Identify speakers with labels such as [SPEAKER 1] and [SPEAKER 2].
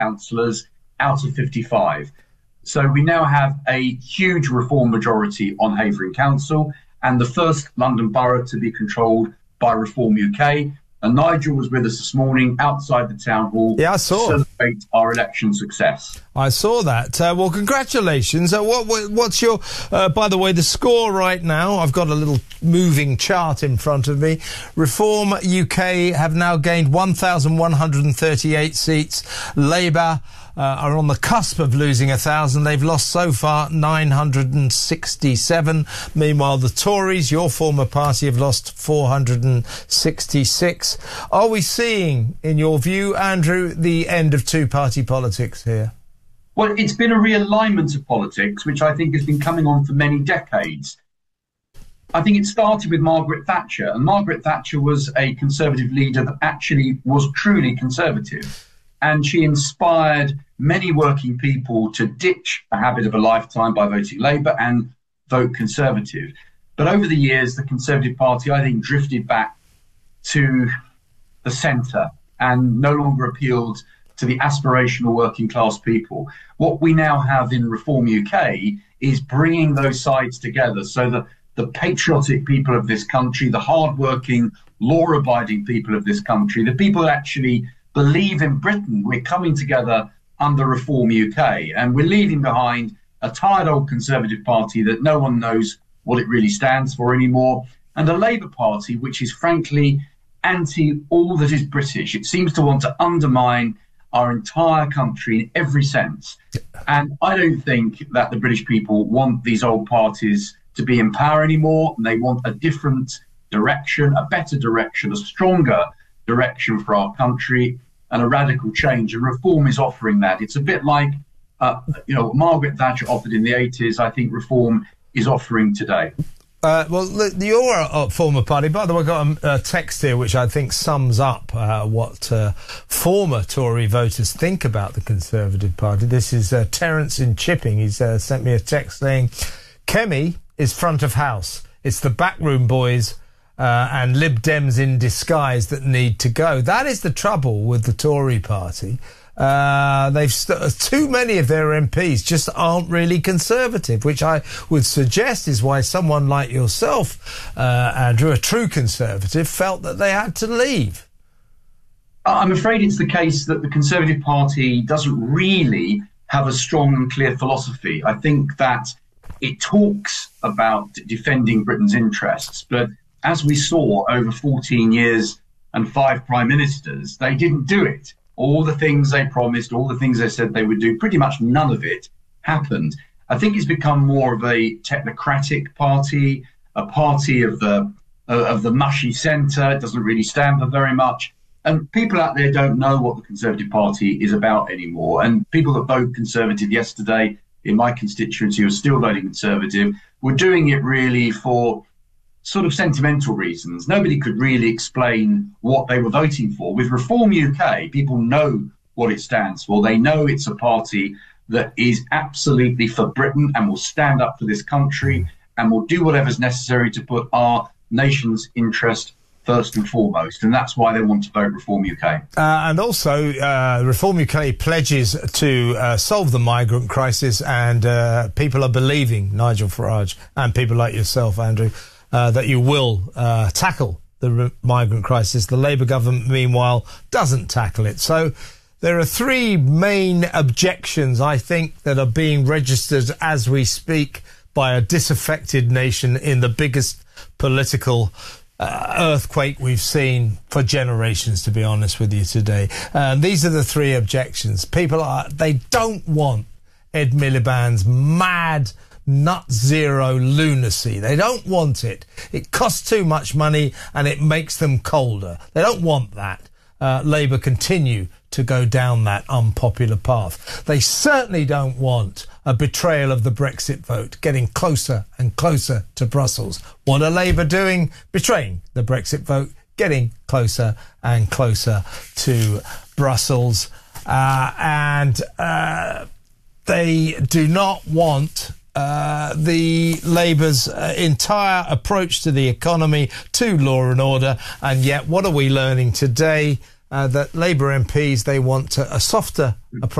[SPEAKER 1] councillors out of 55. So we now have a huge Reform majority on Havering Council and the first London borough to be controlled by Reform UK. And Nigel was with us this morning outside the town hall.
[SPEAKER 2] Yeah, I saw.
[SPEAKER 1] To celebrate our election success.
[SPEAKER 2] I saw that. Well, congratulations. What's your, by the way, the score right now? I've got a little moving chart in front of me. Reform UK have now gained 1,138 seats. Labour are on the cusp of losing 1,000. They've lost so far 967. Meanwhile, the Tories, your former party, have lost 466. Are we seeing, in your view, Andrew, the end of two-party politics here?
[SPEAKER 1] Well, it's been a realignment of politics, which I think has been coming on for many decades. I think it started with Margaret Thatcher, and Margaret Thatcher was a Conservative leader that actually was truly conservative. And she inspired many working people to ditch a habit of a lifetime by voting Labour and vote Conservative. But over the years, the Conservative Party, I think, drifted back to the centre and no longer appealed to the aspirational working class people. What we now have in Reform UK is bringing those sides together so that the patriotic people of this country, the hard-working, law-abiding people of this country, the people that actually believe in Britain, we're coming together under Reform UK, and we're leaving behind a tired old Conservative Party that no one knows what it really stands for anymore, and a Labour Party which is frankly anti all that is British. It seems to want to undermine our entire country in every sense. And I don't think that the British people want these old parties to be in power anymore. They want a different direction, a better direction, a stronger direction for our country, and a radical change. And Reform is offering that. It's a bit like, Margaret Thatcher offered in the 80s. I think Reform is offering today.
[SPEAKER 2] Your former party, by the way, I got a text here which I think sums up what former Tory voters think about the Conservative Party. This is Terence in Chipping. He's sent me a text saying, Kemi is front of house. It's the backroom boys and Lib Dems in disguise that need to go. That is the trouble with the Tory party. Too many of their MPs just aren't really conservative, which I would suggest is why someone like yourself, Andrew, a true conservative, felt that they had to leave.
[SPEAKER 1] I'm afraid it's the case that the Conservative Party doesn't really have a strong and clear philosophy. I think that it talks about defending Britain's interests, but as we saw over 14 years and 5 prime ministers, they didn't do it. All the things they promised, all the things they said they would do, pretty much none of it happened. I think it's become more of a technocratic party, a party of the mushy centre. It doesn't really stand for very much. And people out there don't know what the Conservative Party is about anymore. And people that voted Conservative yesterday in my constituency who are still voting Conservative were doing it really for sort of sentimental reasons. Nobody could really explain what they were voting for. With Reform UK, people know what it stands for. They know it's a party that is absolutely for Britain and will stand up for this country and will do whatever's necessary to put our nation's interest first and foremost. And that's why they want to vote Reform UK.
[SPEAKER 2] And also, Reform UK pledges to solve the migrant crisis, and people are believing, Nigel Farage and people like yourself, Andrew, that you will tackle the migrant crisis. The Labour government, meanwhile, doesn't tackle it. So there are 3 main objections, I think, that are being registered as we speak by a disaffected nation in the biggest political earthquake we've seen for generations, to be honest with you today. These are the 3 objections. They don't want Ed Miliband's mad nut zero lunacy. They don't want it. It costs too much money and it makes them colder. They don't want that. Labour continue to go down that unpopular path. They certainly don't want a betrayal of the Brexit vote, getting closer and closer to Brussels. What are Labour doing? Betraying the Brexit vote, getting closer and closer to Brussels. And they do not want the Labour's entire approach to the economy, to law and order. And yet, what are we learning today? that Labour MPs, they want a softer approach